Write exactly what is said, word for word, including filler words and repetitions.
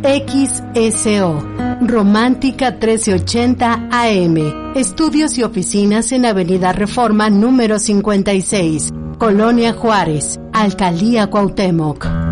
X S O, Romántica trece ochenta A M. Estudios y oficinas en Avenida Reforma número cincuenta y seis, Colonia Juárez, Alcaldía Cuauhtémoc.